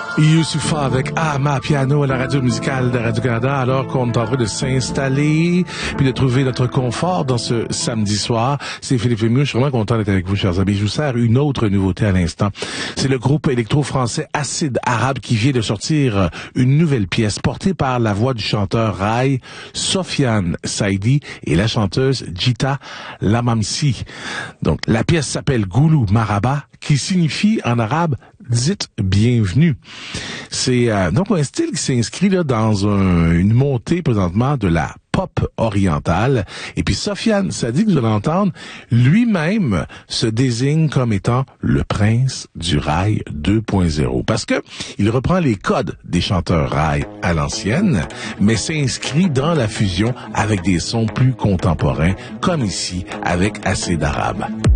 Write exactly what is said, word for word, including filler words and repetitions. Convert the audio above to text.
Youssoupha avec Ama Piano à la radio musicale de Radio-Canada, alors qu'on est en train de s'installer puis de trouver notre confort dans ce samedi soir. C'est Philippe Lemieux, je suis vraiment content d'être avec vous, chers amis. Je vous sers une autre nouveauté à l'instant. C'est le groupe électro-français Acide Arabe qui vient de sortir une nouvelle pièce portée par la voix du chanteur Rai, Sofiane Saidi et la chanteuse Jita Lamamsi. Donc, la pièce s'appelle Goulou Maraba, qui signifie en arabe « dites bienvenue ». C'est euh, donc un style qui s'inscrit là dans un, une montée présentement de la pop orientale. Et puis Sofiane Saidi, que vous allez entendre, lui-même se désigne comme étant le prince du rail deux point zéro. Parce que il reprend les codes des chanteurs rail à l'ancienne, mais s'inscrit dans la fusion avec des sons plus contemporains, comme ici avec Acide Arabe.